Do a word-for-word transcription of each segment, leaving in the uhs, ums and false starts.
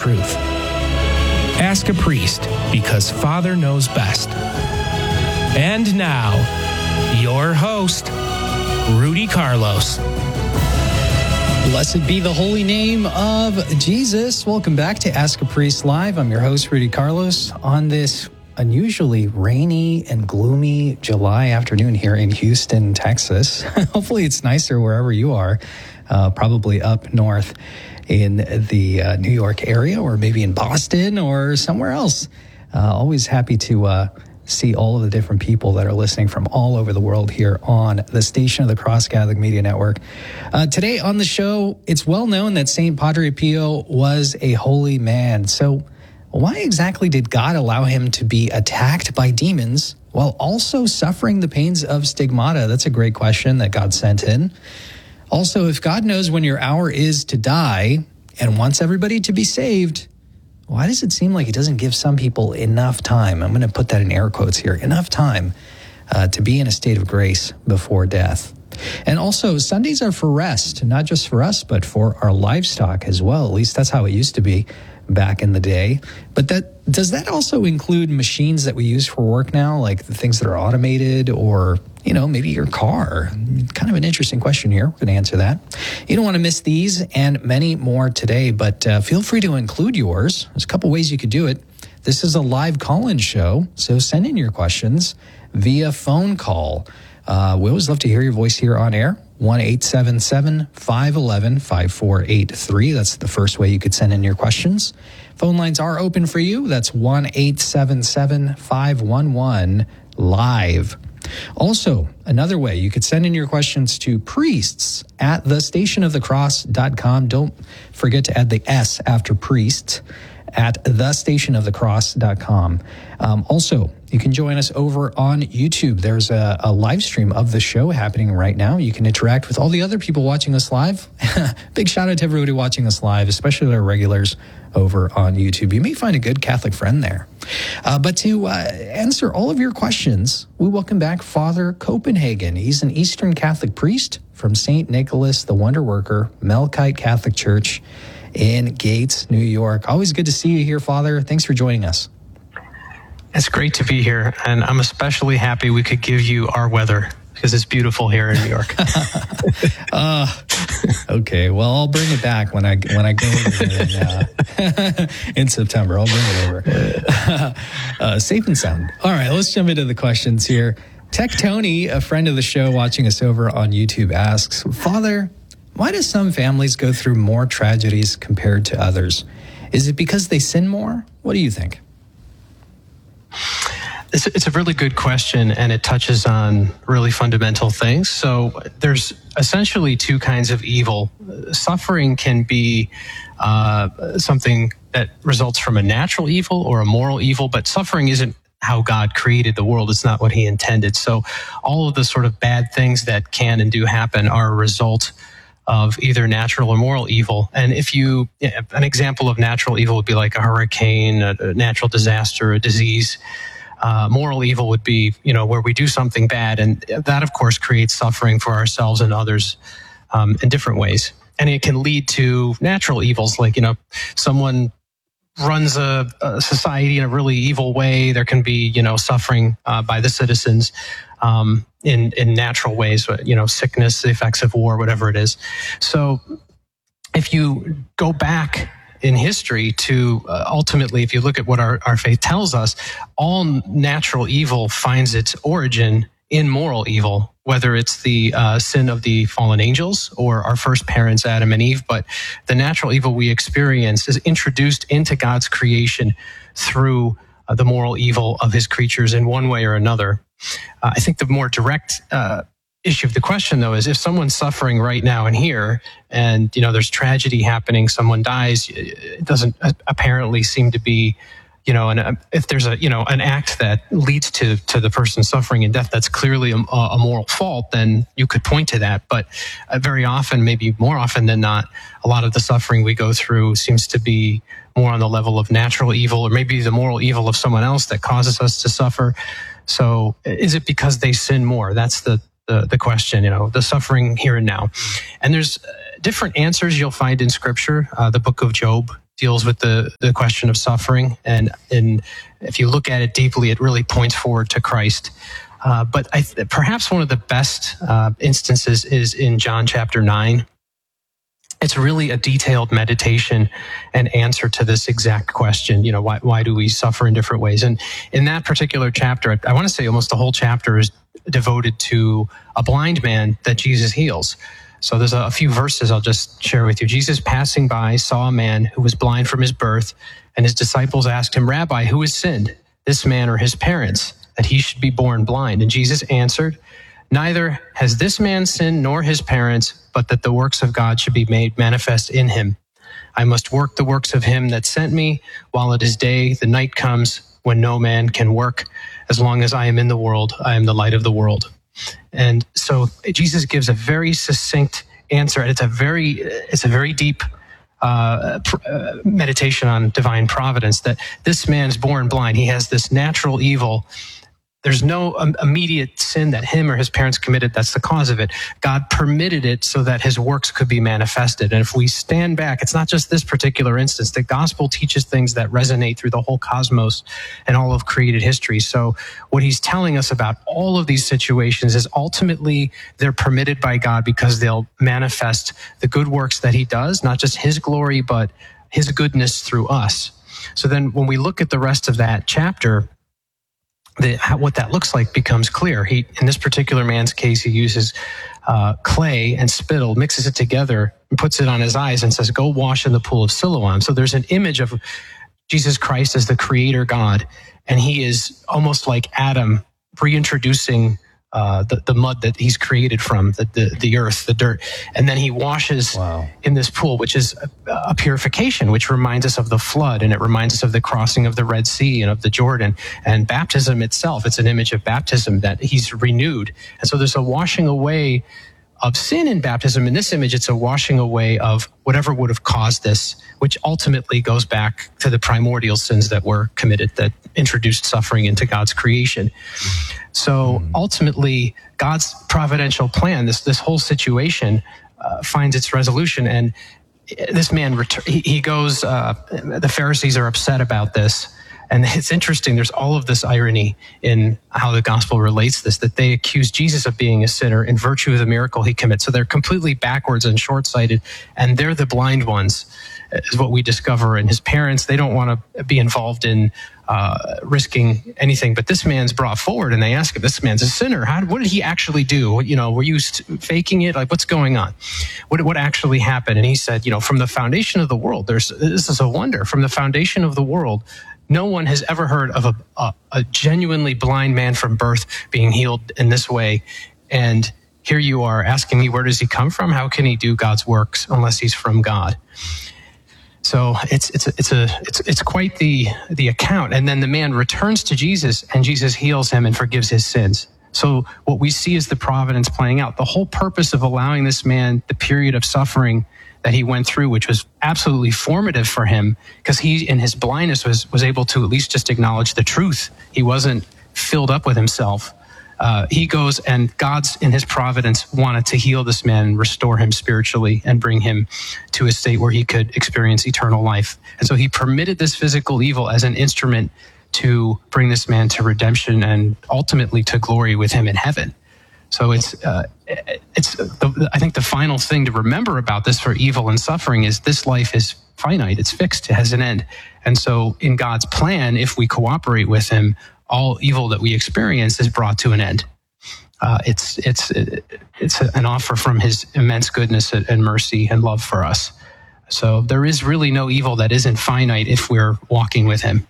truth. Ask a priest, because Father knows best. And now, your host, Rudy Carlos. Blessed be the holy name of Jesus. Welcome back to Ask a Priest Live. I'm your host, Rudy Carlos, on this unusually rainy and gloomy July afternoon here in Houston, Texas. Hopefully it's nicer wherever you are, uh, probably up north in the uh, New York area, or maybe in Boston or somewhere else. Uh, always happy to uh, see all of the different people that are listening from all over the world here on the Station of the Cross Catholic Media Network. Uh, today on the show, it's well known that Saint Padre Pio was a holy man. So why exactly did God allow him to be attacked by demons while also suffering the pains of stigmata? That's a great question that God sent in. Also, if God knows when your hour is to die and wants everybody to be saved, why does it seem like he doesn't give some people enough time? I'm going to put that in air quotes here, enough time uh, to be in a state of grace before death. And also, Sundays are for rest, not just for us, but for our livestock as well. At least that's how it used to be back in the day. But that does that also include machines that we use for work now, like the things that are automated, or, you know, maybe your car? Kind of an interesting question here. We're going to answer that. You don't want to miss these and many more today, but uh, feel free to include yours. There's a couple ways you could do it. This is a live call-in show, so send in your questions via phone call. Uh, we always love to hear your voice here on air. one eight seven seven, five one one, five four eight three. That's the first way you could send in your questions. Phone lines are open for you. That's one eight seven seven, five one one, live. Also, another way you could send in your questions to priests at the station of the cross dot com. Don't forget to add the S after priest at the station of the cross dot com. Um, also, you can join us over on YouTube. There's a, a live stream of the show happening right now. You can interact with all the other people watching us live. Big shout out to everybody watching us live, especially our regulars over on YouTube. You may find a good Catholic friend there. Uh, but to uh, answer all of your questions, we welcome back Father Copenhagen. He's an Eastern Catholic priest from Saint Nicholas the Wonder Worker, Melkite Catholic Church in Gates, New York. Always good to see you here, Father. Thanks for joining us. It's great to be here, and I'm especially happy we could give you our weather, because it's beautiful here in New York. uh, okay, well, I'll bring it back when I when I go over in, uh, in September. I'll bring it over. uh, safe and sound. All right, let's jump into the questions here. Tech Tony, a friend of the show watching us over on YouTube, asks, Father, why do some families go through more tragedies compared to others? Is it because they sin more? What do you think? It's, it's a really good question, and it touches on really fundamental things. So there's essentially two kinds of evil. Suffering can be uh, something that results from a natural evil or a moral evil, but suffering isn't how God created the world. It's not what he intended. So all of the sort of bad things that can and do happen are a result of either natural or moral evil. And if you, an example of natural evil would be like a hurricane, a, a natural disaster, a disease. Uh, moral evil would be, you know, where we do something bad. And that, of course, creates suffering for ourselves and others um, in different ways. And it can lead to natural evils, like, you know, someone runs a, a society in a really evil way. There can be, you know, suffering uh, by the citizens. Um, in, in natural ways, you know, sickness, the effects of war, whatever it is. So if you go back in history to uh, ultimately, if you look at what our, our faith tells us, all natural evil finds its origin in moral evil, whether it's the uh, sin of the fallen angels or our first parents, Adam and Eve. But the natural evil we experience is introduced into God's creation through uh, the moral evil of his creatures in one way or another. Uh, I think the more direct uh, issue of the question, though, is if someone's suffering right now and here, and, you know, there's tragedy happening, someone dies, it doesn't apparently seem to be, you know, and if there's a, you know, an act that leads to to the person suffering and death, that's clearly a, a moral fault, then you could point to that. But uh, very often, maybe more often than not, a lot of the suffering we go through seems to be more on the level of natural evil, or maybe the moral evil of someone else that causes us to suffer. So is it because they sin more? That's the, the, the question, you know, the suffering here and now. And there's different answers you'll find in Scripture. Uh, the book of Job deals with the, the question of suffering. And, and if you look at it deeply, it really points forward to Christ. Uh, but I th- perhaps one of the best uh, instances is in John chapter nine. It's really a detailed meditation and answer to this exact question. You know, why, why do we suffer in different ways? And in that particular chapter, I, I want to say almost the whole chapter is devoted to a blind man that Jesus heals. So there's a, a few verses I'll just share with you. Jesus, passing by, saw a man who was blind from his birth, and his disciples asked him, Rabbi, who has sinned, this man or his parents, that he should be born blind? And Jesus answered, neither has this man sinned nor his parents, but that the works of God should be made manifest in him. I must work the works of him that sent me while it is day. The night comes when no man can work. As long as I am in the world, I am the light of the world. And so Jesus gives a very succinct answer, and it's a very, it's a very deep uh, pr- uh, meditation on divine providence, that this man's born blind. He has this natural evil. There's no um, immediate sin that him or his parents committed that's the cause of it. God permitted it so that his works could be manifested. And if we stand back, it's not just this particular instance. The gospel teaches things that resonate through the whole cosmos and all of created history. So what he's telling us about all of these situations is ultimately they're permitted by God because they'll manifest the good works that he does, not just his glory, but his goodness through us. So then when we look at the rest of that chapter, The, how, what that looks like becomes clear. He, in this particular man's case, he uses uh, clay and spittle, mixes it together, and puts it on his eyes and says, go wash in the pool of Siloam. So there's an image of Jesus Christ as the creator God, and he is almost like Adam reintroducing uh, the, the mud that he's created from, the, the, the earth, the dirt. And then he washes wow. in this pool, which is a, a purification, which reminds us of the flood, and it reminds us of the crossing of the Red Sea and of the Jordan. And baptism itself, it's an image of baptism that he's renewed. And so there's a washing away of sin in baptism. In this image, it's a washing away of whatever would have caused this, which ultimately goes back to the primordial sins that were committed that introduced suffering into God's creation. So ultimately, God's providential plan, this this whole situation uh, finds its resolution. And this man, he, he goes, uh, the Pharisees are upset about this. And it's interesting, there's all of this irony in how the gospel relates this, that they accuse Jesus of being a sinner in virtue of the miracle he commits. So they're completely backwards and short-sighted, and they're the blind ones, is what we discover. And his parents, they don't want to be involved in uh, risking anything. But this man's brought forward, and they ask him, this man's a sinner. How, what did he actually do? You know, were you faking it? Like, what's going on? What, what actually happened? And he said, you know, from the foundation of the world, there's this is a wonder. From the foundation of the world, no one has ever heard of a, a, a genuinely blind man from birth being healed in this way. And here you are asking me, where does he come from? How can he do God's works unless he's from God? So it's it's it's a it's it's quite the the account. And then the man returns to Jesus, and Jesus heals him and forgives his sins. So what we see is the providence playing out. The whole purpose of allowing this man the period of suffering that he went through, which was absolutely formative for him, because he, in his blindness, was was able to at least just acknowledge the truth. He wasn't filled up with himself. Uh, he goes, and God's, in his providence, wanted to heal this man and restore him spiritually and bring him to a state where he could experience eternal life. And so he permitted this physical evil as an instrument to bring this man to redemption and ultimately to glory with him in heaven. So it's, uh, it's. The, I think the final thing to remember about this for evil and suffering is this life is finite. It's fixed. It has an end. And so in God's plan, if we cooperate with him, all evil that we experience is brought to an end. Uh, it's it's it's an offer from his immense goodness and mercy and love for us. So there is really no evil that isn't finite if we're walking with him.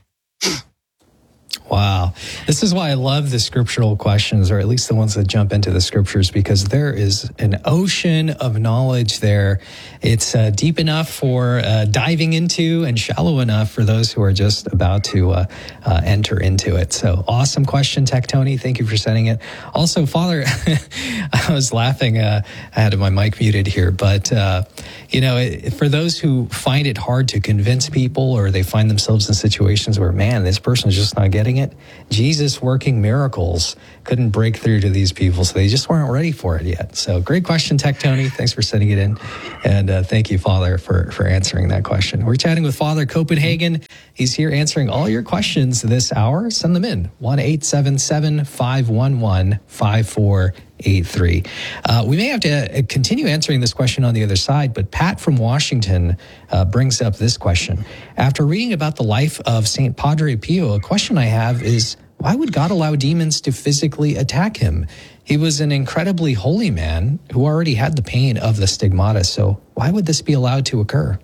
Wow. This is why I love the scriptural questions, or at least the ones that jump into the scriptures, because there is an ocean of knowledge there. It's uh, deep enough for uh, diving into and shallow enough for those who are just about to uh, uh, enter into it. So awesome question, Tectoni. Thank you for sending it. Also, Father, I was laughing. Uh, I had my mic muted here, but, uh, you know, it, for those who find it hard to convince people, or they find themselves in situations where, man, this person is just not getting expecting it. Jesus working miracles couldn't break through to these people, so they just weren't ready for it yet. So great question, Tech Tony. Thanks for sending it in. And uh, thank you, Father, for, for answering that question. We're chatting with Father Copenhagen. He's here answering all your questions this hour. Send them in. one eight seven seven, five one one, five four eight three. Uh, we may have to continue answering this question on the other side, but Pat from Washington uh, brings up this question. After reading about the life of Saint Padre Pio, a question I have is, why would God allow demons to physically attack him? He was an incredibly holy man who already had the pain of the stigmata, so why would this be allowed to occur?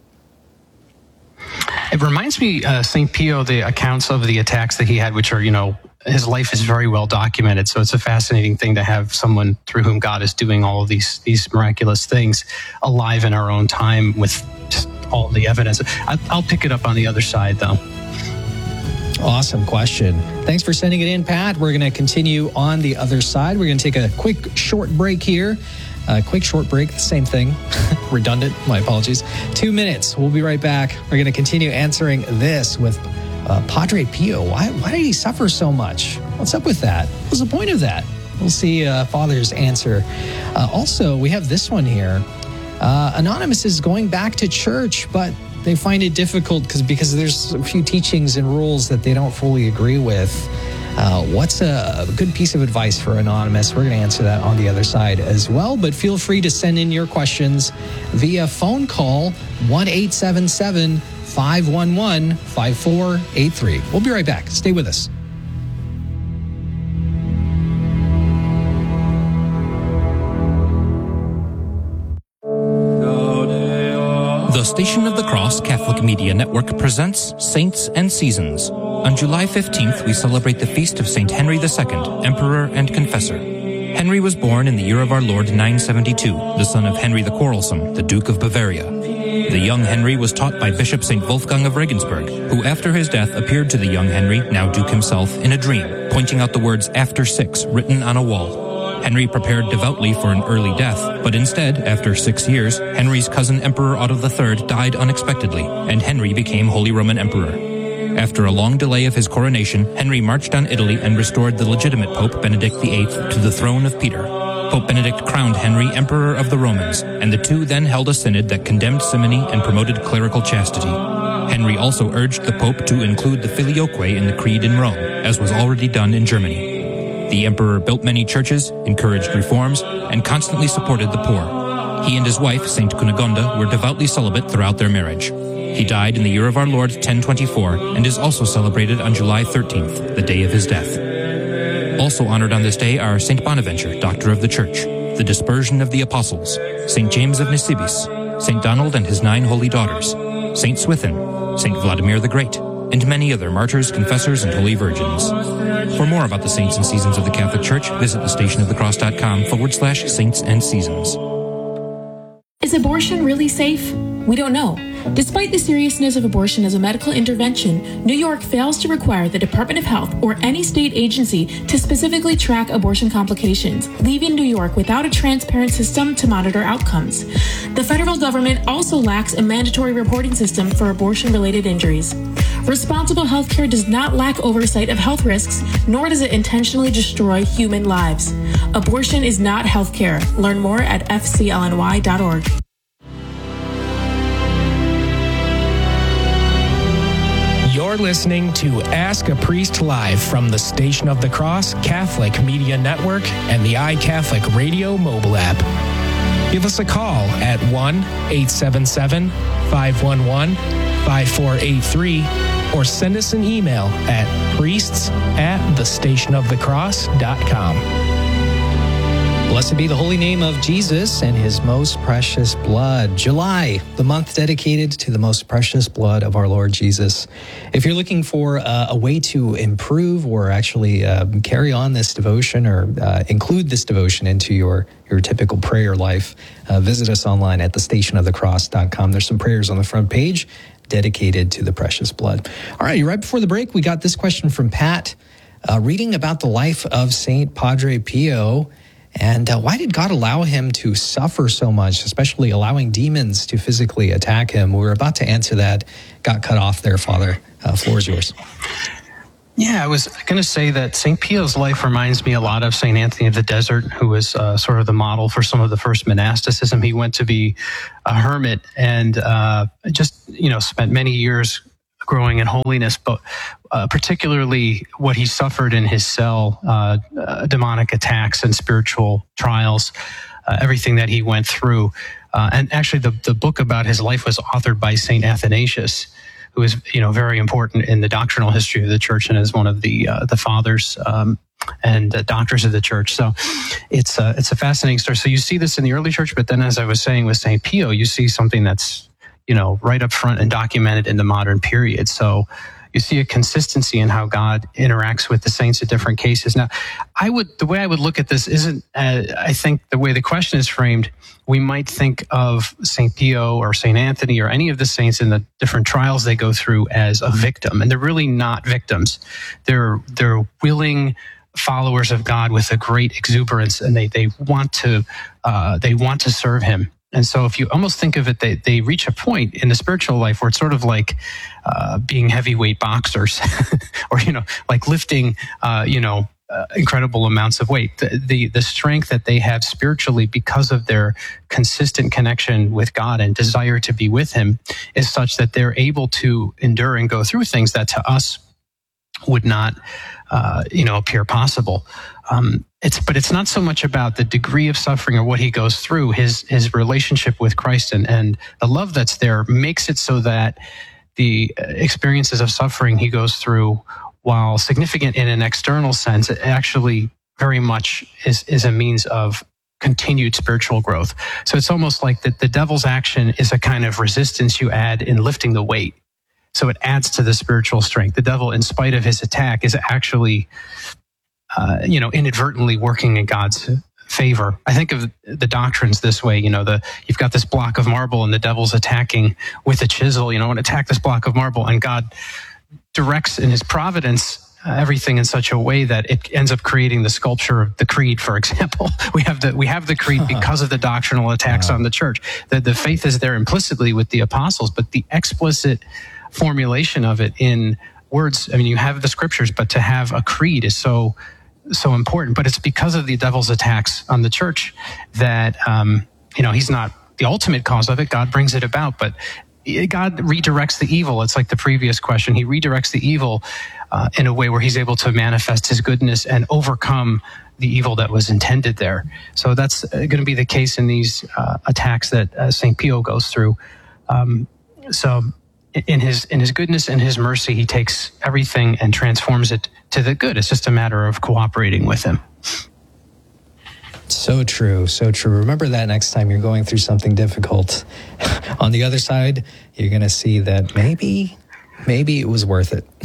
It reminds me, uh, Saint Pio, the accounts of the attacks that he had, which are, you know, his life is very well documented. So it's a fascinating thing to have someone through whom God is doing all of these these miraculous things alive in our own time with just all the evidence. I, I'll pick it up on the other side, though. Awesome question. Thanks for sending it in, Pat. We're going to continue on the other side. We're going to take a quick short break here. A quick short break, same thing. Redundant, my apologies. Two minutes. We'll be right back. We're going to continue answering this with uh, Padre Pio. Why, why did he suffer so much? What's up with that? What's the point of that? We'll see uh, Father's answer. Uh, also, we have this one here. Uh, Anonymous is going back to church, but they find it difficult because because there's a few teachings and rules that they don't fully agree with. Uh, what's a, a good piece of advice for Anonymous? We're going to answer that on the other side as well, but feel free to send in your questions via phone call one eight seven seven, five one one, five four eight three. We'll be right back. Stay with us. The Station of the Cross Catholic Media Network presents Saints and Seasons. On July fifteenth, we celebrate the feast of Saint Henry the Second, Emperor and Confessor. Henry was born in the year of our Lord nine seventy-two, the son of Henry the Quarrelsome, the Duke of Bavaria. The young Henry was taught by Bishop Saint Wolfgang of Regensburg, who after his death appeared to the young Henry, now Duke himself, in a dream, pointing out the words after six written on a wall. Henry prepared devoutly for an early death, but instead, after six years, Henry's cousin Emperor Otto the Third died unexpectedly, and Henry became Holy Roman Emperor. After a long delay of his coronation, Henry marched on Italy and restored the legitimate Pope Benedict the Eighth to the throne of Peter. Pope Benedict crowned Henry Emperor of the Romans, and the two then held a synod that condemned simony and promoted clerical chastity. Henry also urged the Pope to include the Filioque in the Creed in Rome, as was already done in Germany. The emperor built many churches, encouraged reforms, and constantly supported the poor. He and his wife, Saint Cunegonda, were devoutly celibate throughout their marriage. He died in the year of our Lord ten twenty-four and is also celebrated on July thirteenth, the day of his death. Also honored on this day are Saint Bonaventure, Doctor of the Church, the Dispersion of the Apostles, Saint James of Nisibis, Saint Donald and his nine holy daughters, Saint Swithin, Saint Vladimir the Great, and many other martyrs, confessors, and holy virgins. For more about the saints and seasons of the Catholic Church, visit thestationofthecross.com forward slash saints and seasons. Is abortion really safe? We don't know. Despite the seriousness of abortion as a medical intervention, New York fails to require the Department of Health or any state agency to specifically track abortion complications, leaving New York without a transparent system to monitor outcomes. The federal government also lacks a mandatory reporting system for abortion-related injuries. Responsible healthcare does not lack oversight of health risks, nor does it intentionally destroy human lives. Abortion is not healthcare. Learn more at f c l n y dot org. You're listening to Ask a Priest Live from the Station of the Cross Catholic Media Network and the iCatholic Radio mobile app. Give us a call at one eight seven seven, five one one, five four eight three or send us an email at priests at thestationofthecross dot com. Blessed be the holy name of Jesus and his most precious blood. July, the month dedicated to the most precious blood of our Lord Jesus. If you're looking for uh, a way to improve or actually uh, carry on this devotion or uh, include this devotion into your, your typical prayer life, uh, visit us online at the station of the cross dot com. There's some prayers on the front page dedicated to the precious blood. All right, right before the break, we got this question from Pat, uh, reading about the life of Saint Padre Pio. And uh, why did God allow him to suffer so much, especially allowing demons to physically attack him? We were about to answer that, got cut off there, Father. Uh, floor is yours. Yeah, I was going to say that Saint Pio's life reminds me a lot of Saint Anthony of the Desert, who was uh, sort of the model for some of the first monasticism. He went to be a hermit and uh, just, you know, spent many years growing in holiness, but uh, particularly what he suffered in his cell, uh, uh, demonic attacks and spiritual trials, uh, everything that he went through. Uh, and actually, the, the book about his life was authored by Saint Athanasius, who is, you know, very important in the doctrinal history of the church and is one of the uh, the fathers um, and uh, doctors of the church. So it's a, it's a fascinating story. So you see this in the early church, but then, as I was saying with Saint Pio, you see something that's, you know, right up front and documented in the modern period. So you see a consistency in how God interacts with the saints in different cases. Now, I would, the way I would look at this isn't, uh, I think the way the question is framed, we might think of Saint Pio or Saint Anthony or any of the saints in the different trials they go through as a victim. And they're really not victims. They're, they're willing followers of God with a great exuberance, and they, they want to, uh, they want to serve him. And so if you almost think of it, they, they reach a point in the spiritual life where it's sort of like uh, being heavyweight boxers or, you know, like lifting, uh, you know, uh, incredible amounts of weight. The, the, the strength that they have spiritually because of their consistent connection with God and desire to be with him is such that they're able to endure and go through things that to us would not, uh, you know, appear possible. Um, it's, but it's not so much about the degree of suffering or what he goes through. His his relationship with Christ and, and the love that's there makes it so that the experiences of suffering he goes through, while significant in an external sense, it actually very much is, is a means of continued spiritual growth. So it's almost like that the devil's action is a kind of resistance you add in lifting the weight. So it adds to the spiritual strength. The devil, in spite of his attack, is actually Uh, you know, inadvertently working in God's favor. I think of the doctrines this way, you know, the, you've got this block of marble and the devil's attacking with a chisel, you know, and attack this block of marble, and God directs in his providence uh, everything in such a way that it ends up creating the sculpture of the creed, for example. We have the, we have the creed because of the doctrinal attacks wow. on the church. The, the faith is there implicitly with the apostles, but the explicit formulation of it in words, I mean, you have the scriptures, but to have a creed is so so important. But it's because of the devil's attacks on the church that, um, you know, he's not the ultimate cause of it. God brings it about, but God redirects the evil. It's like the previous question. He redirects the evil uh, in a way where he's able to manifest his goodness and overcome the evil that was intended there. So that's going to be the case in these uh, attacks that uh, Saint Pio goes through. Um, so in his in his goodness and his mercy, he takes everything and transforms it to the good. It's just a matter of cooperating with him. So true, so true. Remember that next time you're going through something difficult. On the other side, you're going to see that maybe, maybe it was worth it.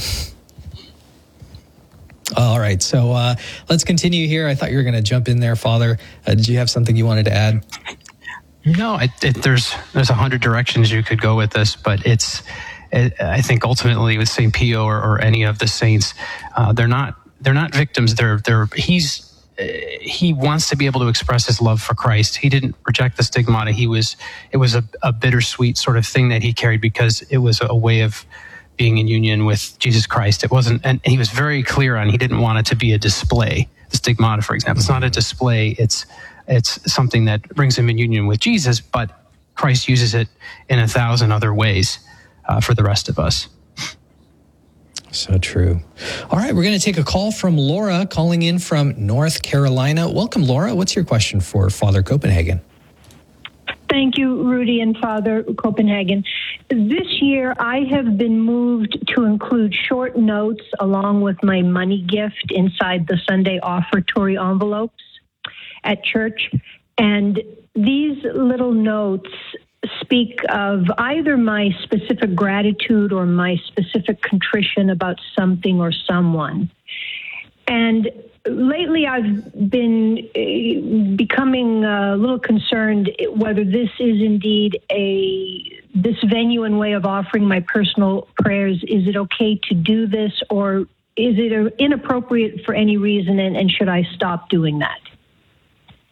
All right, so uh, let's continue here. I thought you were going to jump in there, Father. Uh, did you have something you wanted to add? No, it, it, there's there's a hundred directions you could go with this, but it's it, I think ultimately with Saint Pio or, or any of the saints, uh, they're not they're not victims. They're they're he's uh, he wants to be able to express his love for Christ. He didn't reject the stigmata. He was it was a, a bittersweet sort of thing that he carried because it was a way of being in union with Jesus Christ. It wasn't, and he was very clear on he didn't want it to be a display. The stigmata, for example, it's not a display. It's It's something that brings him in union with Jesus, but Christ uses it in a thousand other ways uh, for the rest of us. So true. All right, we're going to take a call from Laura calling in from North Carolina. Welcome, Laura. What's your question for Father Copenhagen? Thank you, Rudy and Father Copenhagen. This year, I have been moved to include short notes along with my money gift inside the Sunday offertory envelopes at church, and these little notes speak of either my specific gratitude or my specific contrition about something or someone. And lately I've been uh, becoming a little concerned whether this is indeed a this venue and way of offering my personal prayers. Is it okay to do this, or is it inappropriate for any reason, and, and should I stop doing that?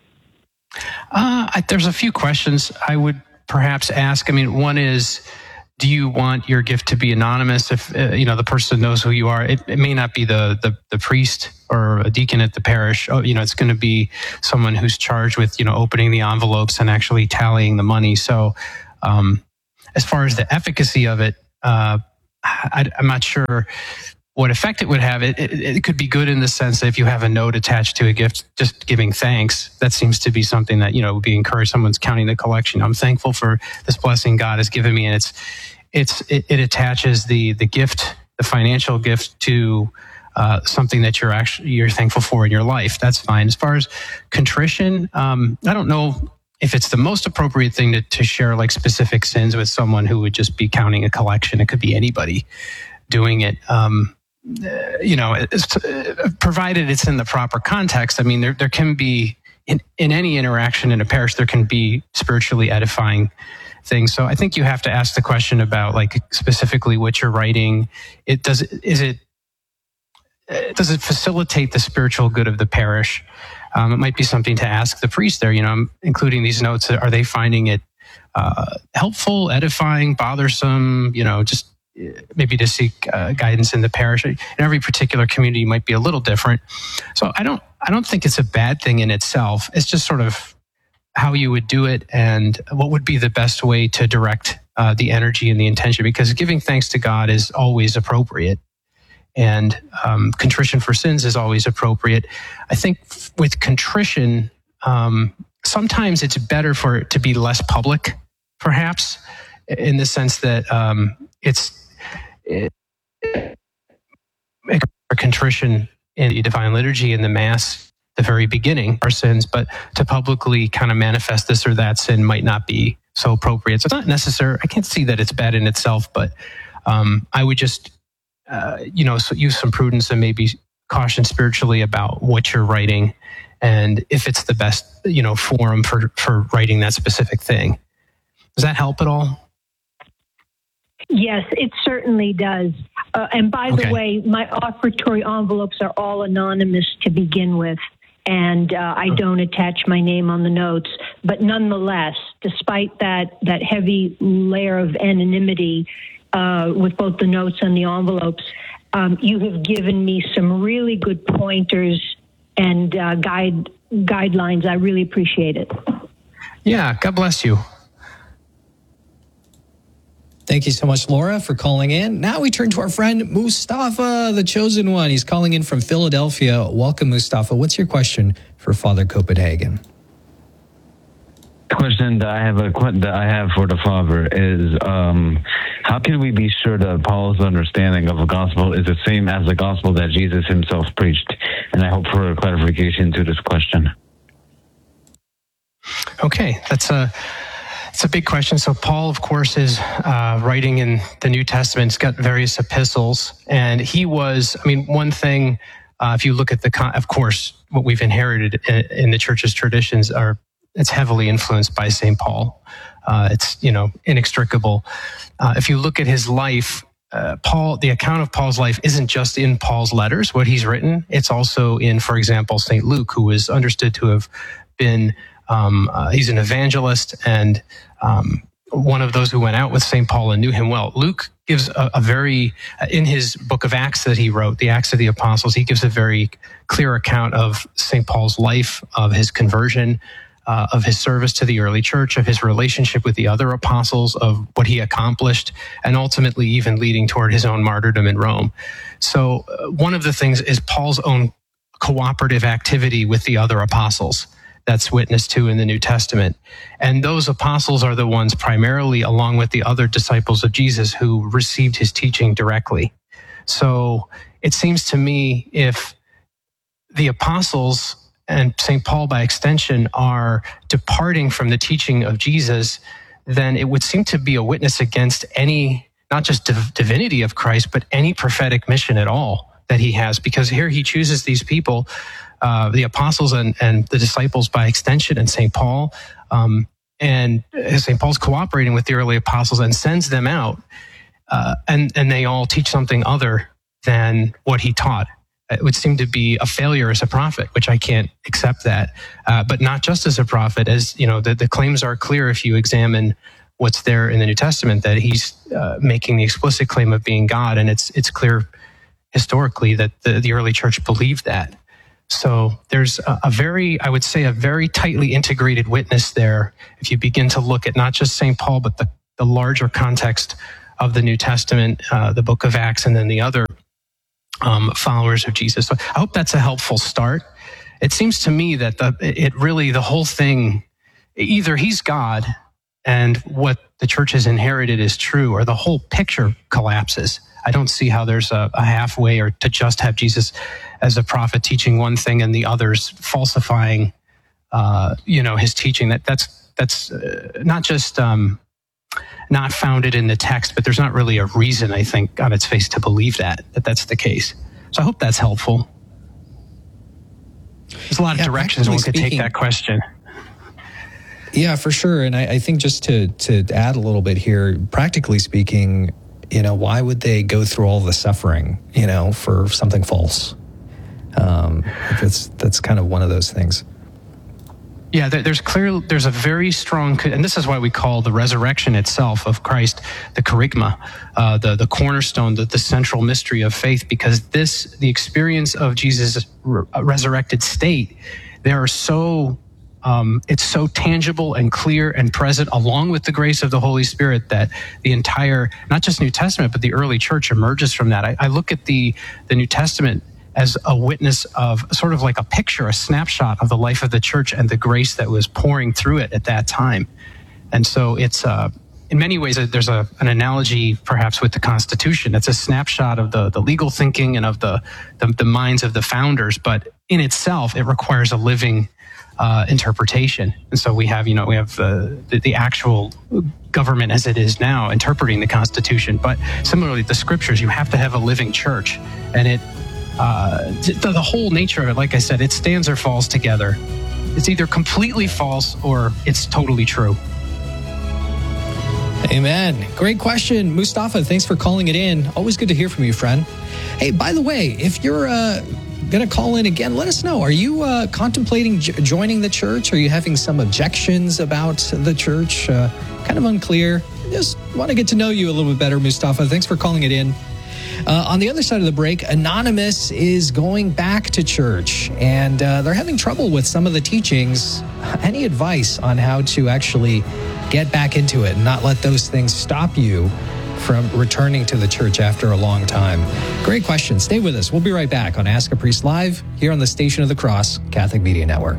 Uh, I, there's a few questions I would perhaps ask. I mean, one is, do you want your gift to be anonymous? If uh, you know the person knows who you are, it, it may not be the, the the priest or a deacon at the parish. Oh, you know, it's going to be someone who's charged with you know opening the envelopes and actually tallying the money. So, um, as far as the efficacy of it, uh, I, I'm not sure what effect it would have. It, it, it could be good in the sense that if you have a note attached to a gift, just giving thanks, that seems to be something that, you know, would be encouraged. Someone's counting the collection. I'm thankful for this blessing God has given me. And it's, it's, it, it attaches the, the gift, the financial gift to uh, something that you're actually, you're thankful for in your life. That's fine. As far as contrition, um, I don't know if it's the most appropriate thing to, to share like specific sins with someone who would just be counting a collection. It could be anybody doing it. Um, Uh, you know, it's, uh, provided it's in the proper context. I mean, there there can be, in, in any interaction in a parish, there can be spiritually edifying things. So I think you have to ask the question about, like, specifically what you're writing. It does, is it, uh, does it facilitate the spiritual good of the parish? Um, it might be something to ask the priest there. You know, I'm including these notes. Are they finding it uh, helpful, edifying, bothersome? You know, just maybe to seek uh, guidance in the parish. In every particular community might be a little different. So I don't, I don't think it's a bad thing in itself. It's just sort of how you would do it and what would be the best way to direct uh, the energy and the intention, because giving thanks to God is always appropriate. And um, contrition for sins is always appropriate. I think with contrition, um, sometimes it's better for it to be less public, perhaps, in the sense that um, it's, It, a contrition in the Divine Liturgy in the Mass, the very beginning, our sins, but to publicly kind of manifest this or that sin might not be so appropriate. So it's not necessary. I can't see that it's bad in itself, but um, I would just, uh, you know, so use some prudence and maybe caution spiritually about what you're writing and if it's the best, you know, forum for, for writing that specific thing. Does that help at all? Yes, it certainly does. Uh, and by Okay. the way, my offertory envelopes are all anonymous to begin with, and uh, I don't attach my name on the notes. But nonetheless, despite that, that heavy layer of anonymity uh, with both the notes and the envelopes, um, you have given me some really good pointers and uh, guide guidelines. I really appreciate it. Yeah, God bless you. Thank you so much, Laura, for calling in. Now we turn to our friend Mustafa, the chosen one. He's calling in from Philadelphia. Welcome, Mustafa. What's your question for Father Copenhagen? The question that I have a that I have for the Father is, um, how can we be sure that Paul's understanding of the gospel is the same as the gospel that Jesus himself preached? And I hope for a clarification to this question. Okay, that's a it's a big question. So Paul, of course, is uh, writing in the New Testament. He's got various epistles, and he was. I mean, one thing, uh, if you look at the, con- of course, what we've inherited in, in the church's traditions are it's heavily influenced by Saint Paul. Uh, it's you know inextricable. Uh, if you look at his life, uh, Paul, the account of Paul's life isn't just in Paul's letters, what he's written. It's also in, for example, Saint Luke, who is understood to have been. Um, uh, he's an evangelist and um, one of those who went out with Saint Paul and knew him well. Luke gives a, a very, uh, in his book of Acts that he wrote, the Acts of the Apostles, he gives a very clear account of Saint Paul's life, of his conversion, uh, of his service to the early church, of his relationship with the other apostles, of what he accomplished, and ultimately even leading toward his own martyrdom in Rome. So uh, one of the things is Paul's own cooperative activity with the other apostles. That's witnessed to in the New Testament. And those apostles are the ones primarily, along with the other disciples of Jesus, who received his teaching directly. So it seems to me if the apostles and Saint Paul by extension are departing from the teaching of Jesus, then it would seem to be a witness against any, not just div- divinity of Christ, but any prophetic mission at all that he has. Because here he chooses these people, Uh, the apostles and, and the disciples by extension, and Saint Paul. Um, and Saint Paul's cooperating with the early apostles and sends them out. Uh, and, and they all teach something other than what he taught. It would seem to be a failure as a prophet, which I can't accept that. Uh, but not just as a prophet, as, you know, the, the claims are clear if you examine what's there in the New Testament, that he's uh, making the explicit claim of being God. And it's it's clear historically that the, the early church believed that. So there's a, a very, I would say, a very tightly integrated witness there if you begin to look at not just Saint Paul, but the, the larger context of the New Testament, uh, the book of Acts, and then the other um, followers of Jesus. So I hope that's a helpful start. It seems to me that the, it really, the whole thing, either he's God and what the church has inherited is true, or the whole picture collapses. I don't see how there's a, a halfway, or to just have Jesus as a prophet teaching one thing and the others falsifying, uh, you know, his teaching. That that's that's uh, not just um, not founded in the text, but there's not really a reason, I think, on its face to believe that that that's the case. So I hope that's helpful. There's a lot of yeah, directions one could take that question. Yeah, for sure. And I, I think just to to add a little bit here, practically speaking, you know, why would they go through all the suffering, you know, for something false? Um, that's that's kind of one of those things. Yeah, there's clear, there's a very strong, and this is why we call the resurrection itself of Christ the kerygma, uh, the the cornerstone, the, the central mystery of faith, because this, the experience of Jesus' re- resurrected state, they are so, um, it's so tangible and clear and present, along with the grace of the Holy Spirit, that the entire, not just New Testament, but the early church emerges from that. I, I look at the the New Testament as a witness of sort of like a picture, a snapshot of the life of the church and the grace that was pouring through it at that time. And so it's, uh, in many ways, there's a, an analogy perhaps with the Constitution. It's a snapshot of the, the legal thinking and of the, the, the minds of the founders, but in itself, it requires a living uh, interpretation. And so we have, you know, we have uh, the, the actual government as it is now interpreting the Constitution. But similarly, the scriptures, you have to have a living church. And it, Uh, the, the whole nature of it, like I said, it stands or falls together. It's either completely false or it's totally true. Amen. Great question, Mustafa. Thanks for calling it in. Always good to hear from you, friend. Hey, by the way, if you're uh, going to call in again, let us know. Are you uh, contemplating j- joining the church? Are you having some objections about the church? Uh, kind of unclear. Just want to get to know you a little bit better, Mustafa. Thanks for calling it in. Uh, on the other side of the break, Anonymous is going back to church, and uh, they're having trouble with some of the teachings. Any advice on how to actually get back into it and not let those things stop you from returning to the church after a long time? Great question. Stay with us. We'll be right back on Ask a Priest Live here on the Station of the Cross Catholic Media Network.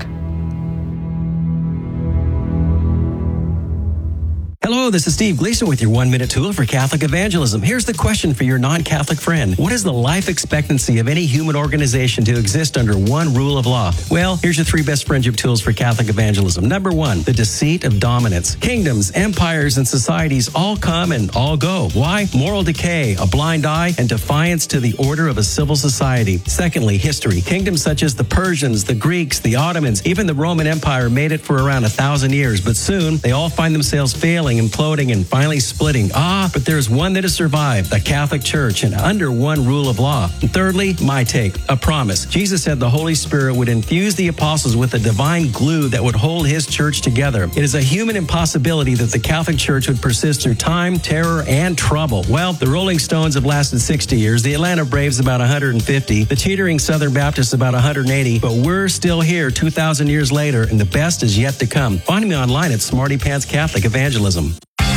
Hello, this is Steve Gleason with your one-minute tool for Catholic evangelism. Here's the question for your non-Catholic friend. What is the life expectancy of any human organization to exist under one rule of law? Well, here's your three best friendship tools for Catholic evangelism. Number one, the deceit of dominance. Kingdoms, empires, and societies all come and all go. Why? Moral decay, a blind eye, and defiance to the order of a civil society. Secondly, history. Kingdoms such as the Persians, the Greeks, the Ottomans, even the Roman Empire made it for around a thousand years, but soon they all find themselves failing, imploding, and finally splitting. Ah, but there's one that has survived, the Catholic Church, and under one rule of law. And thirdly, my take, a promise. Jesus said the Holy Spirit would infuse the apostles with a divine glue that would hold his church together. It is a human impossibility that the Catholic Church would persist through time, terror, and trouble. Well, the Rolling Stones have lasted sixty years, the Atlanta Braves about one hundred fifty, the teetering Southern Baptists about one hundred eighty, but we're still here two thousand years later, and the best is yet to come. Find me online at Smarty Pants Catholic Evangelism.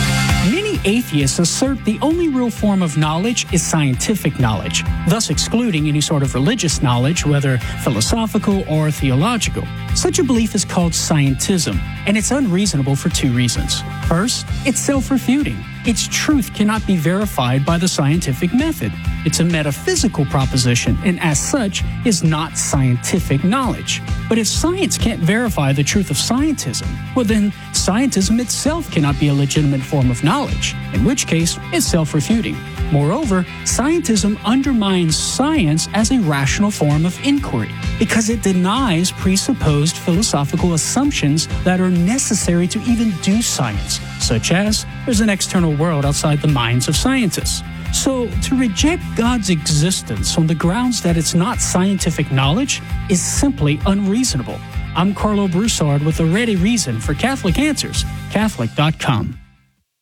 Many atheists assert the only real form of knowledge is scientific knowledge, thus excluding any sort of religious knowledge, whether philosophical or theological. Such a belief is called scientism, and it's unreasonable for two reasons. First, it's self-refuting. Its truth cannot be verified by the scientific method. It's a metaphysical proposition, and as such, is not scientific knowledge. But if science can't verify the truth of scientism, well then, scientism itself cannot be a legitimate form of knowledge, in which case, it's self-refuting. Moreover, scientism undermines science as a rational form of inquiry, because it denies presupposed philosophical assumptions that are necessary to even do science, such as there's an external world outside the minds of scientists. So, to reject God's existence on the grounds that it's not scientific knowledge is simply unreasonable. I'm Carlo Broussard with a ready reason for Catholic Answers, Catholic dot com.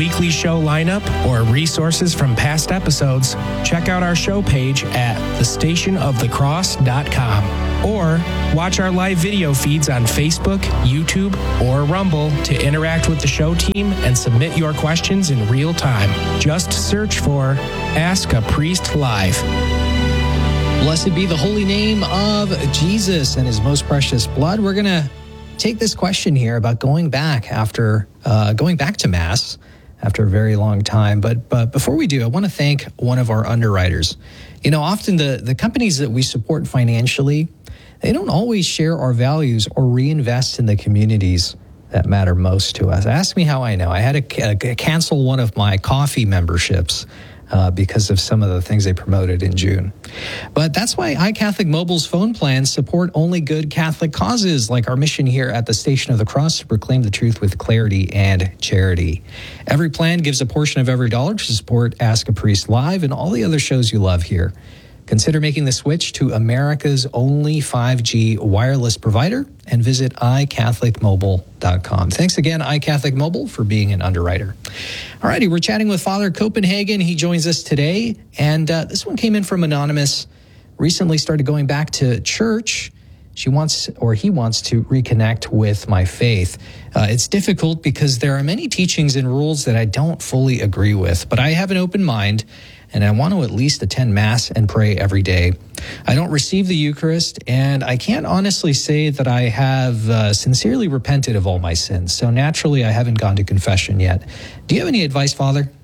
weekly show lineup or resources from past episodes, check out our show page at the station of the cross dot com. Or watch our live video feeds on Facebook, YouTube, or Rumble to interact with the show team and submit your questions in real time. Just search for Ask a Priest Live. Blessed be the holy name of Jesus and his most precious blood. We're going to take this question here about going back after uh, going back to Mass after a very long time. But but before we do, I want to thank one of our underwriters. You know, often the, the companies that we support financially, they don't always share our values or reinvest in the communities that matter most to us. Ask me how I know. I had to uh, cancel one of my coffee memberships Uh, because of some of the things they promoted in June. But that's why iCatholic Mobile's phone plans support only good Catholic causes, like our mission here at the Station of the Cross to proclaim the truth with clarity and charity. Every plan gives a portion of every dollar to support Ask a Priest Live and all the other shows you love here. Consider making the switch to America's only five G wireless provider and visit i catholic mobile dot com. Thanks again, iCatholic Mobile, for being an underwriter. All righty, we're chatting with Father Copenhagen. He joins us today, and uh, this one came in from Anonymous. Recently started going back to church. She wants, or he wants to reconnect with my faith. Uh, it's difficult because there are many teachings and rules that I don't fully agree with, but I have an open mind, and I want to at least attend Mass and pray every day. I don't receive the Eucharist, and I can't honestly say that I have uh, sincerely repented of all my sins. So naturally, I haven't gone to confession yet. Do you have any advice, Father?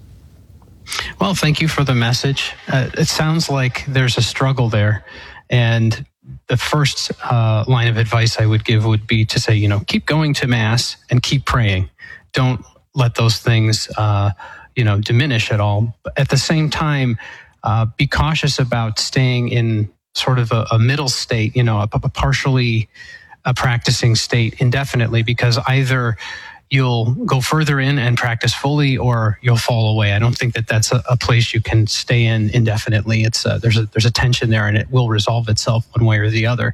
Well, thank you for the message. Uh, it sounds like there's a struggle there. And the first uh, line of advice I would give would be to say, you know, keep going to Mass and keep praying. Don't let those things uh you know, diminish at all. But at the same time, uh, be cautious about staying in sort of a, a middle state, you know, a, a partially a practicing state indefinitely, because either you'll go further in and practice fully, or you'll fall away. I don't think that that's a, a place you can stay in indefinitely. It's uh, there's a there's a tension there, and it will resolve itself one way or the other.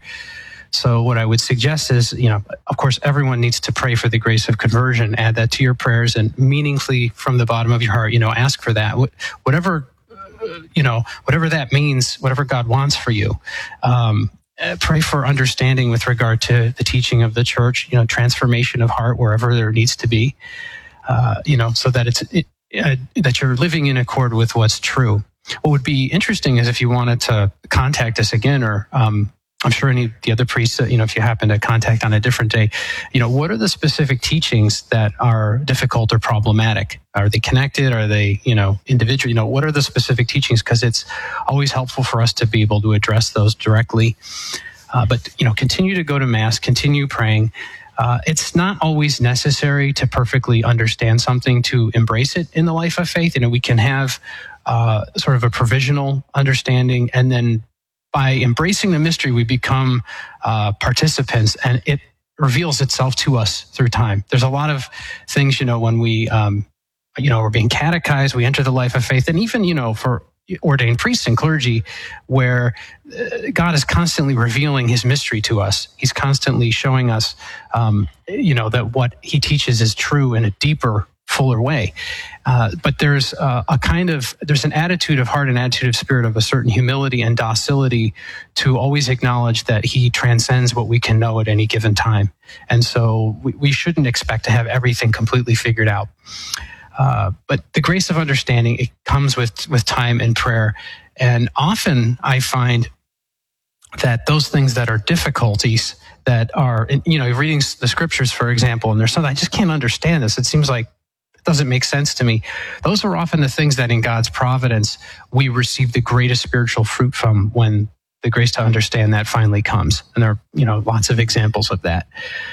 So what I would suggest is, you know, of course, everyone needs to pray for the grace of conversion. Add that to your prayers, and meaningfully from the bottom of your heart, you know, ask for that. Whatever, you know, whatever that means, whatever God wants for you. Um, pray for understanding with regard to the teaching of the church, you know, transformation of heart wherever there needs to be, uh, you know, so that it's it, uh, that you're living in accord with what's true. What would be interesting is if you wanted to contact us again, or um, I'm sure any of the other priests, you know, if you happen to contact on a different day, you know, what are the specific teachings that are difficult or problematic? Are they connected? Are they, you know, individual? You know, what are the specific teachings? Because it's always helpful for us to be able to address those directly. Uh, but, you know, continue to go to Mass, continue praying. Uh, it's not always necessary to perfectly understand something to embrace it in the life of faith. You know, we can have uh, sort of a provisional understanding, and then by embracing the mystery, we become uh, participants, and it reveals itself to us through time. There's a lot of things, you know, when we, um, you know, we're being catechized, we enter the life of faith, and even, you know, for ordained priests and clergy, where uh, God is constantly revealing his mystery to us. He's constantly showing us, um, you know, that what he teaches is true in a deeper, fuller way. Uh, but there's uh, a kind of, there's an attitude of heart and attitude of spirit of a certain humility and docility to always acknowledge that he transcends what we can know at any given time. And so we, we shouldn't expect to have everything completely figured out. Uh, but the grace of understanding, it comes with, with time and prayer. And often I find that those things that are difficulties that are, you know, reading the scriptures, for example, and there's something, I just can't understand this. It seems like it doesn't make sense to me. Those are often the things that in God's providence, we receive the greatest spiritual fruit from when the grace to understand that finally comes. And there are, you know, lots of examples of that.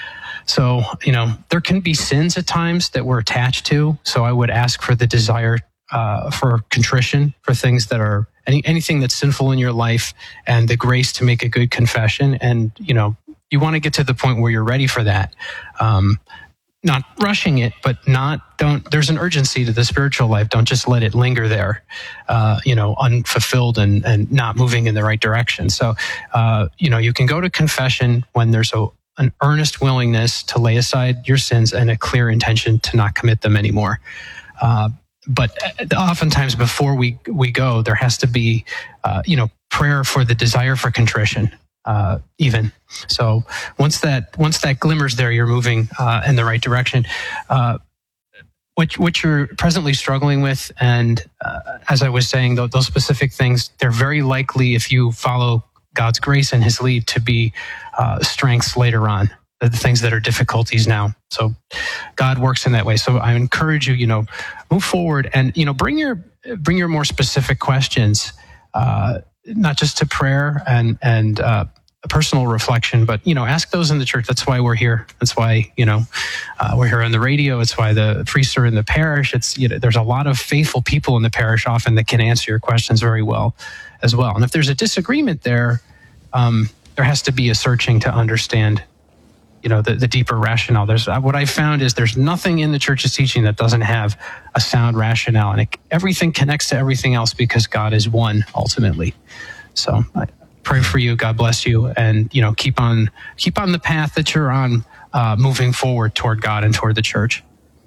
So, you know, there can be sins at times that we're attached to. So I would ask for the desire uh, for contrition for things that are any, anything that's sinful in your life, and the grace to make a good confession. And, you know, you want to get to the point where you're ready for that. Um, not rushing it, but not, don't, there's an urgency to the spiritual life. Don't just let it linger there, uh, you know, unfulfilled and, and not moving in the right direction. So, uh, you know, you can go to confession when there's a, an earnest willingness to lay aside your sins and a clear intention to not commit them anymore. Uh, but oftentimes before we, we go, there has to be, uh, you know, prayer for the desire for contrition, uh, even. So once that, once that glimmers there, you're moving, uh, in the right direction. Uh, what, what you're presently struggling with. And, uh, as I was saying, those, those specific things, they're very likely, if you follow God's grace and his lead, to be, uh, strengths later on, the things that are difficulties now. So God works in that way. So I encourage you, you know, move forward and, you know, bring your, bring your more specific questions, uh, not just to prayer and, and, uh, personal reflection, but, you know, ask those in the church. That's why we're here. That's why, you know, uh, we're here on the radio. It's why the priests are in the parish. It's, you know, there's a lot of faithful people in the parish often that can answer your questions very well as well. And if there's a disagreement there, um, there has to be a searching to understand, you know, the, the deeper rationale. There's, what I found is there's nothing in the church's teaching that doesn't have a sound rationale, and it, everything connects to everything else because God is one ultimately. So I pray for you. God bless you. And, you know, keep on, keep on the path that you're on, uh, moving forward toward God and toward the church.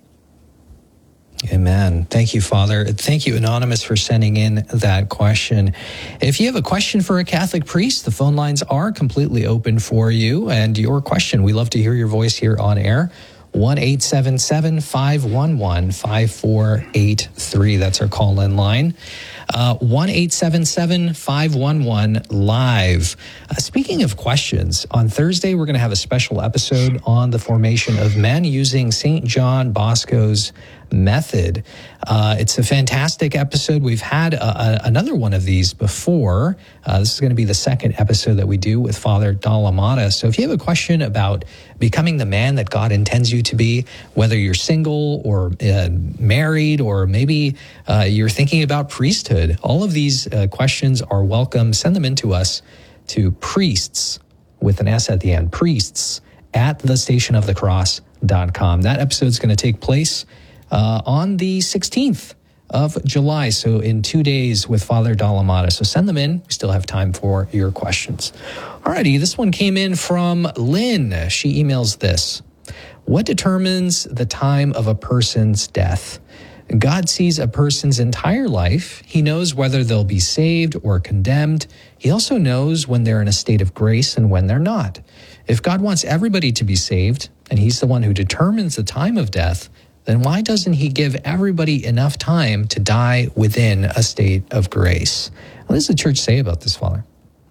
Amen. Thank you, Father. Thank you, Anonymous, for sending in that question. If you have a question for a Catholic priest, the phone lines are completely open for you and your question. We love to hear your voice here on air. one eight seven seven, five one one, five four eight three. That's our call-in line. Uh, one eight seven seven, five one one, live. Uh, speaking of questions, on Thursday, we're going to have a special episode on the formation of men using Saint John Bosco's method. Uh, it's a fantastic episode. We've had a, a, another one of these before. Uh, this is going to be the second episode that we do with Father Dalamata. So if you have a question about becoming the man that God intends you to be, whether you're single or uh, married, or maybe uh, you're thinking about priesthood, all of these uh, questions are welcome. Send them in to us to priests, with an S at the end, priests at the station of the cross dot com. That episode's going to take place Uh, on the sixteenth of July, so in two days with Father Dalamata. So send them in. We still have time for your questions. Alrighty, this one came in from Lynn. She emails this. What determines the time of a person's death? God sees a person's entire life. He knows whether they'll be saved or condemned. He also knows when they're in a state of grace and when they're not. If God wants everybody to be saved, and he's the one who determines the time of death, then why doesn't he give everybody enough time to die within a state of grace? What does the church say about this, Father?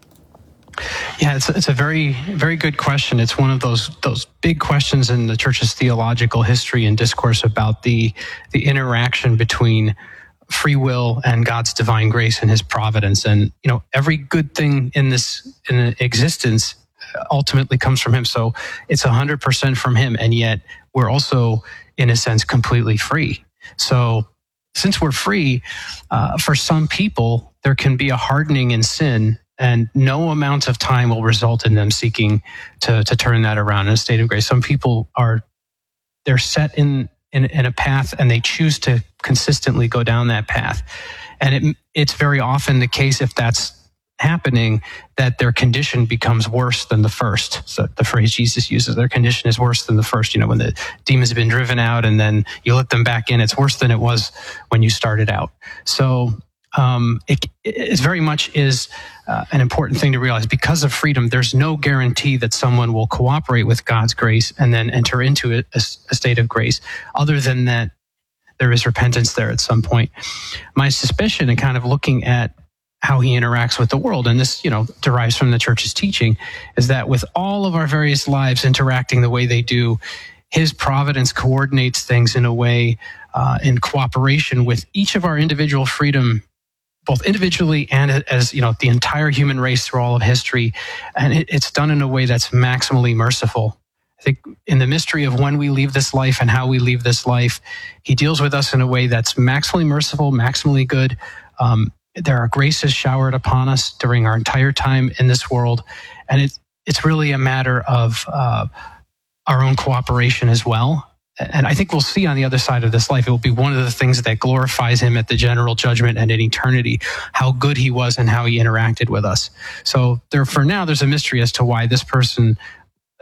Yeah, it's, it's a very, very good question. It's one of those those big questions in the church's theological history and discourse about the the interaction between free will and God's divine grace and his providence. And, you know, every good thing in this in existence ultimately comes from him. So it's one hundred percent from him. And yet we're also, in a sense, completely free. So since we're free, uh, for some people, there can be a hardening in sin, and no amount of time will result in them seeking to, to turn that around in a state of grace. Some people are, they're set in, in, in a path, and they choose to consistently go down that path. And it, it's very often the case, if that's happening, that their condition becomes worse than the first. So the phrase Jesus uses, their condition is worse than the first. You know, when the demons have been driven out and then you let them back in, it's worse than it was when you started out. So um, it, it very much is uh, an important thing to realize. Because of freedom, there's no guarantee that someone will cooperate with God's grace and then enter into a, a, a state of grace. Other than that, there is repentance there at some point. My suspicion, and kind of looking at how he interacts with the world, and this, you know, derives from the church's teaching, is that with all of our various lives interacting the way they do, his providence coordinates things in a way, uh, in cooperation with each of our individual freedom, both individually and as, you know, the entire human race through all of history. And it, it's done in a way that's maximally merciful. I think in the mystery of when we leave this life and how we leave this life, he deals with us in a way that's maximally merciful, maximally good. Um, There are graces showered upon us during our entire time in this world. And it, it's really a matter of uh, our own cooperation as well. And I think we'll see on the other side of this life, it will be one of the things that glorifies him at the general judgment and in eternity, how good he was and how he interacted with us. So there, for now, there's a mystery as to why this person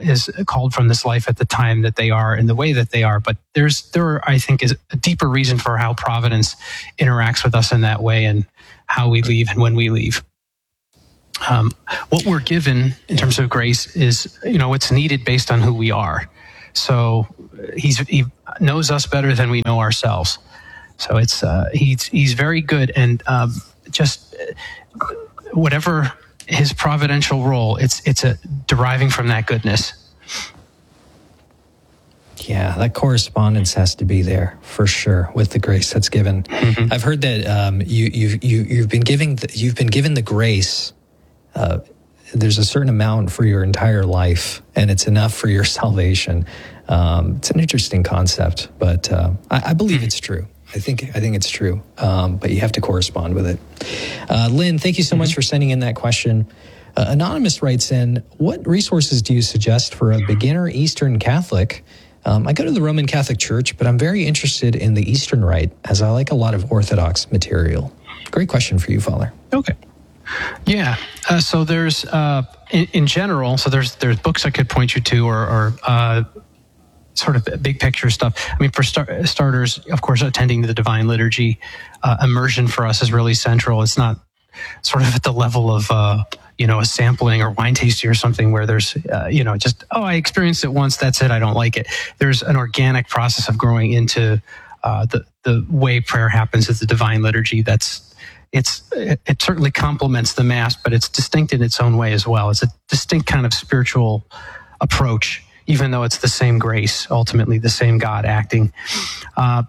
is called from this life at the time that they are in the way that they are. But there's there, I think, is a deeper reason for how providence interacts with us in that way and how we leave and when we leave. Um, what we're given in terms of grace is, you know, what's needed based on who we are. So he's, he knows us better than we know ourselves. So it's uh, he's he's very good, and um, just whatever his providential role, it's it's a deriving from that goodness. Yeah, that correspondence has to be there for sure with the grace that's given. Mm-hmm. I've heard that um, you you've you, you've been giving the, you've been given the grace. Uh, there's a certain amount for your entire life, and it's enough for your salvation. Um, it's an interesting concept, but uh, I, I believe it's true. I think I think it's true, um, but you have to correspond with it. Uh, Lynn, thank you so mm-hmm. much for sending in that question. Uh, Anonymous writes in, what resources do you suggest for a beginner Eastern Catholic? Um, I go to the Roman Catholic Church, but I'm very interested in the Eastern Rite, as I like a lot of Orthodox material. Great question for you, Father. Okay. Yeah. Uh, so there's, uh, in, in general, so there's there's books I could point you to, or, or uh, sort of big picture stuff. I mean, for star- starters, of course, attending the Divine Liturgy, uh, immersion for us is really central. It's not sort of at the level of, uh, you know, a sampling or wine tasting or something where there's, uh, you know, just, oh, I experienced it once, that's it, I don't like it. There's an organic process of growing into uh, the, the way prayer happens at the Divine Liturgy. That's, it's, it, it certainly complements the Mass, but it's distinct in its own way as well. It's a distinct kind of spiritual approach, even though it's the same grace, ultimately the same God acting. Uh,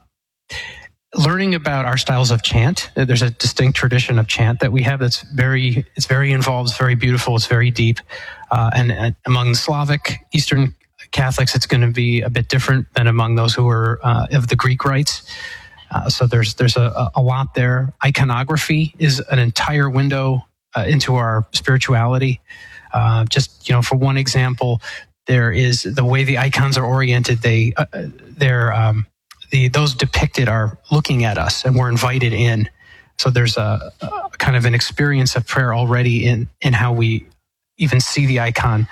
learning about our styles of chant, there's a distinct tradition of chant that we have that's very, it's very involved, it's very beautiful, it's very deep. Uh, and, and among the Slavic Eastern Catholics, it's going to be a bit different than among those who are uh, of the Greek rites. Uh, so there's there's a, a lot there. Iconography is an entire window uh, into our spirituality. Uh, just, you know, for one example, there is the way the icons are oriented. They, uh, they're, um, the, those depicted are looking at us and we're invited in. So there's a, a kind of an experience of prayer already in, in how we even see the icon.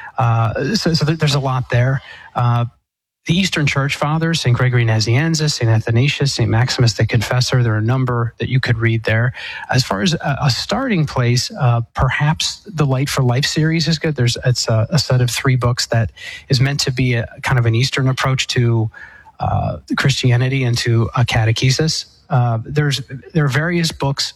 Uh, so, so there's a lot there. Uh, the Eastern Church Fathers, Saint Gregory Nazianzus, Saint Athanasius, Saint Maximus the Confessor, there are a number that you could read there. As far as a, a starting place, uh, perhaps the Light for Life series is good. There's it's a, a set of three books that is meant to be a kind of an Eastern approach to uh, Christianity and to a catechesis. Uh, there's there are various books.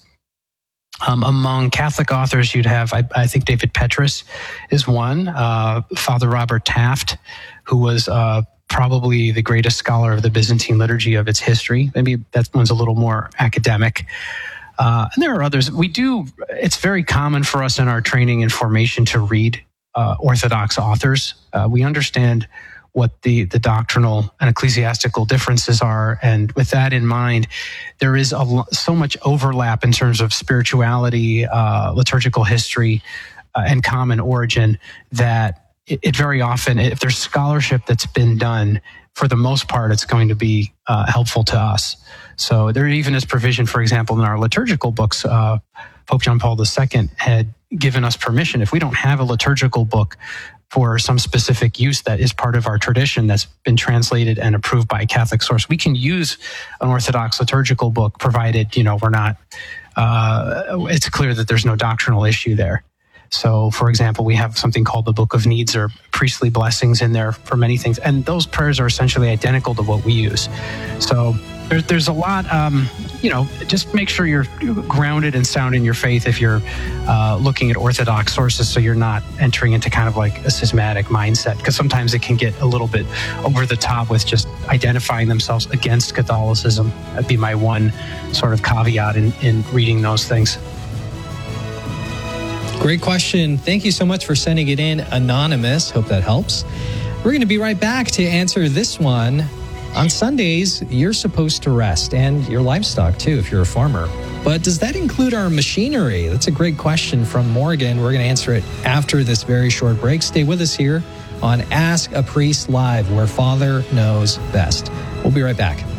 Um, among Catholic authors, you'd have, I, I think David Petrus is one, uh, Father Robert Taft, who was uh, probably the greatest scholar of the Byzantine liturgy of its history. Maybe that one's a little more academic. Uh, and there are others. We do, it's very common for us in our training and formation to read uh, Orthodox authors. Uh, we understand what the, the doctrinal and ecclesiastical differences are. And with that in mind, there is a, so much overlap in terms of spirituality, uh, liturgical history, uh, and common origin that it, it very often, if there's scholarship that's been done, for the most part, it's going to be uh, helpful to us. So there even is provision, for example, in our liturgical books, uh, Pope John Paul the Second had given us permission. If we don't have a liturgical book for some specific use that is part of our tradition that's been translated and approved by a Catholic source, we can use an Orthodox liturgical book, provided, you know, we're not, uh, it's clear that there's no doctrinal issue there. So, for example, we have something called the Book of Needs or priestly blessings in there for many things. And those prayers are essentially identical to what we use. So there, there's a lot, um, you know, just make sure you're grounded and sound in your faith if you're uh, looking at Orthodox sources, so you're not entering into kind of like a schismatic mindset, because sometimes it can get a little bit over the top with just identifying themselves against Catholicism. That'd be my one sort of caveat in, in reading those things. Great question. Thank you so much for sending it in, Anonymous. Hope that helps. We're going to be right back to answer this one. On Sundays, you're supposed to rest, and your livestock too, if you're a farmer. But does that include our machinery? That's a great question from Morgan. We're going to answer it after this very short break. Stay with us here on Ask a Priest Live, where Father knows best. We'll be right back.